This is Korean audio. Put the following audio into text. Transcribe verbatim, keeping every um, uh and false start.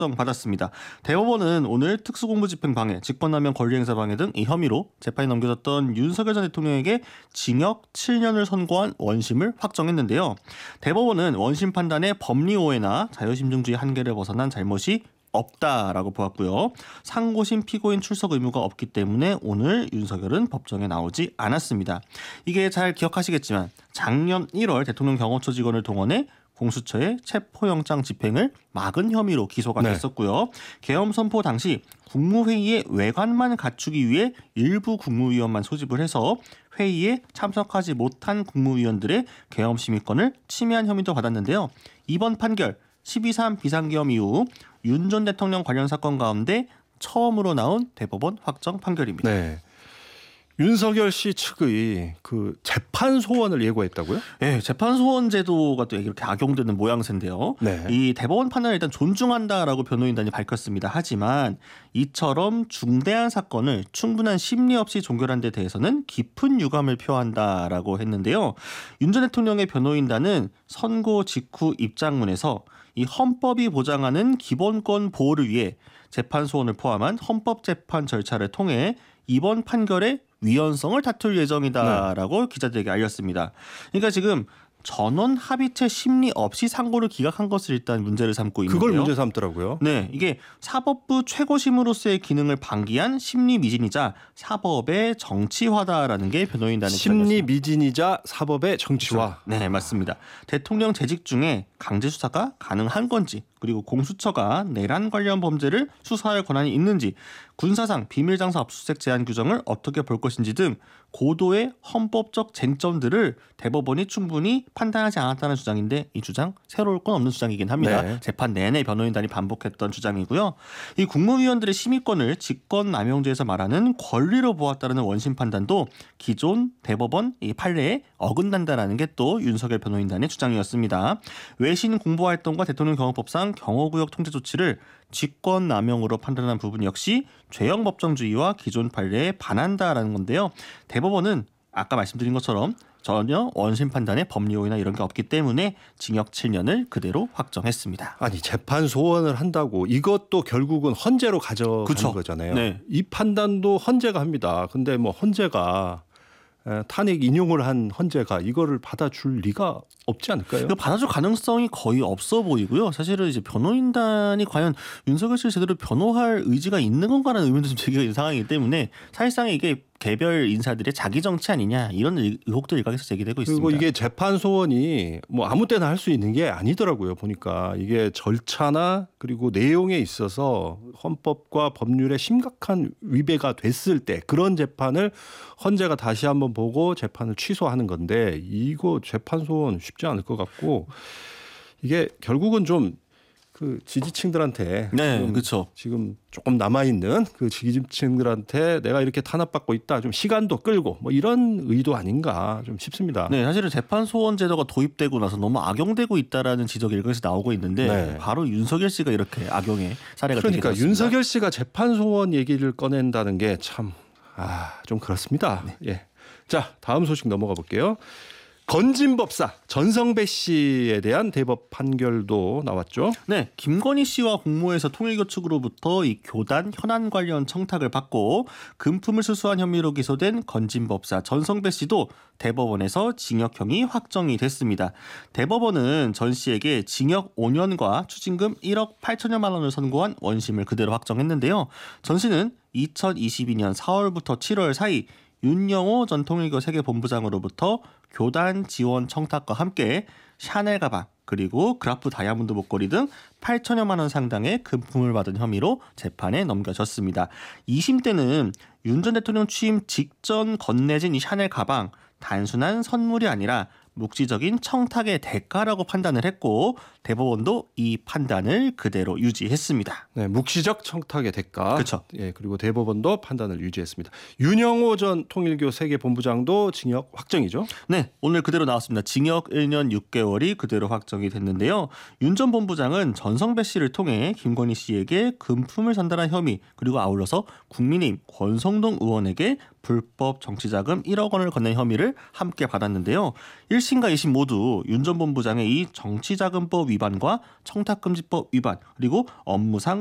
확정받았습니다. 대법원은 오늘 특수공무집행방해, 직권남용 권리행사 방해 등 이 혐의로 재판이 넘겨졌던 윤석열 전 대통령에게 징역 칠 년을 선고한 원심을 확정했는데요. 대법원은 원심 판단에 법리 오해나 자유심증주의 한계를 벗어난 잘못이 없다라고 보았고요. 상고심 피고인 출석 의무가 없기 때문에 오늘 윤석열은 법정에 나오지 않았습니다. 이게 잘 기억하시겠지만 작년 일월 대통령 경호처 직원을 동원해 공수처의 체포영장 집행을 막은 혐의로 기소가 네. 됐었고요. 계엄 선포 당시 국무회의의 외관만 갖추기 위해 일부 국무위원만 소집을 해서 회의에 참석하지 못한 국무위원들의 계엄 심의권을 침해한 혐의도 받았는데요. 이번 판결 십이 삼 비상계엄 이후 윤 전 대통령 관련 사건 가운데 처음으로 나온 대법원 확정 판결입니다. 네. 윤석열 씨 측의 그 재판 소원을 예고했다고요? 네, 재판 소원 제도가 또 이렇게 악용되는 모양새인데요. 네. 이 대법원 판단을 일단 존중한다라고 변호인단이 밝혔습니다. 하지만 이처럼 중대한 사건을 충분한 심리 없이 종결한 데 대해서는 깊은 유감을 표한다라고 했는데요. 윤 전 대통령의 변호인단은 선고 직후 입장문에서 이 헌법이 보장하는 기본권 보호를 위해 재판 소원을 포함한 헌법재판 절차를 통해 이번 판결의 위헌성을 다툴 예정이다라고 네. 기자들에게 알렸습니다. 그러니까 지금 전원 합의체 심리 없이 상고를 기각한 것을 일단 문제를 삼고 있는데요. 그걸 문제 삼더라고요. 네, 이게 사법부 최고심으로서의 기능을 방기한 심리 미진이자 사법의 정치화다라는 게 변호인단의 심리 미진이자 사법의 정치화. 네, 맞습니다. 대통령 재직 중에 강제 수사가 가능한 건지, 그리고 공수처가 내란 관련 범죄를 수사할 권한이 있는지, 군사상 비밀장소 압수수색 제한 규정을 어떻게 볼 것인지 등 고도의 헌법적 쟁점들을 대법원이 충분히 판단하지 않았다는 주장인데 이 주장 새로울 건 없는 주장이긴 합니다. 네. 재판 내내 변호인단이 반복했던 주장이고요. 이 국무위원들의 심의권을 직권남용죄에서 말하는 권리로 보았다는 원심 판단도 기존 대법원 이 판례에 어긋난다라는 게 또 윤석열 변호인단의 주장이었습니다. 외신 공보활동과 대통령 경호법상 경호구역 통제 조치를 직권남용으로 판단한 부분 역시 죄형 법정주의와 기존 판례에 반한다라는 건데요. 대법원은 아까 말씀드린 것처럼 전혀 원심 판단에 법리오해나 이런 게 없기 때문에 징역 칠 년을 그대로 확정했습니다. 아니 재판 소원을 한다고 이것도 결국은 헌재로 가져가는 그쵸. 거잖아요. 네. 이 판단도 헌재가 합니다. 근데 뭐 헌재가 탄핵 인용을 한 헌재가 이거를 받아줄 리가 없지 않을까요? 이거 받아줄 가능성이 거의 없어 보이고요. 사실은 이제 변호인단이 과연 윤석열 씨를 제대로 변호할 의지가 있는 건가라는 의문도 좀 제기가 있는 상황이기 때문에 사실상 이게 개별 인사들의 자기 정치 아니냐 이런 의혹도 일각에서 제기되고 있습니다. 그리고 이게 재판 소원이 뭐 아무 때나 할 수 있는 게 아니더라고요. 보니까 이게 절차나 그리고 내용에 있어서 헌법과 법률에 심각한 위배가 됐을 때 그런 재판을 헌재가 다시 한번 보고 재판을 취소하는 건데 이거 재판 소원 쉽지 않을 것 같고 이게 결국은 좀 그 지지층들한테 네, 지금, 그렇죠. 지금 조금 남아 있는 그 지지층들한테 내가 이렇게 탄압받고 있다, 좀 시간도 끌고 뭐 이런 의도 아닌가 좀 싶습니다. 네, 사실은 재판 소원 제도가 도입되고 나서 너무 악용되고 있다라는 지적이 일각에서 나오고 있는데 네. 바로 윤석열 씨가 이렇게 악용의 사례가 되게 그러니까 되었습니다. 윤석열 씨가 재판 소원 얘기를 꺼낸다는 게 참 아, 좀 그렇습니다. 네. 예. 자, 다음 소식 넘어가 볼게요. 건진법사 전성배 씨에 대한 대법 판결도 나왔죠. 네, 김건희 씨와 공모해서 통일교 측으로부터 이 교단 현안 관련 청탁을 받고 금품을 수수한 혐의로 기소된 건진법사 전성배 씨도 대법원에서 징역형이 확정이 됐습니다. 대법원은 전 씨에게 징역 오 년과 추징금 일억 팔천여만 원을 선고한 원심을 그대로 확정했는데요. 전 씨는 이천이십이 년 사월부터 칠월 사이 윤영호 전 통일교 세계본부장으로부터 교단 지원 청탁과 함께 샤넬 가방 그리고 그라프 다이아몬드 목걸이 등 팔천여만 원 상당의 금품을 받은 혐의로 재판에 넘겨졌습니다. 이 심 때는 윤 전 대통령 취임 직전 건네진 이 샤넬 가방 단순한 선물이 아니라 묵시적인 청탁의 대가라고 판단을 했고 대법원도 이 판단을 그대로 유지했습니다. 네, 묵시적 청탁의 대가. 그렇죠. 예, 그리고 대법원도 판단을 유지했습니다. 윤영호 전 통일교 세계본부장도 징역 확정이죠? 네, 오늘 그대로 나왔습니다. 징역 일 년 육 개월이 그대로 확정이 됐는데요. 윤 전 본부장은 전성배 씨를 통해 김건희 씨에게 금품을 전달한 혐의 그리고 아울러서 국민의힘 권성동 의원에게 불법 정치자금 일억 원을 건넨 혐의를 함께 받았는데요. 일 심과 이 심 모두 윤 전 본부장의 이 정치자금법 위반과 청탁금지법 위반 그리고 업무상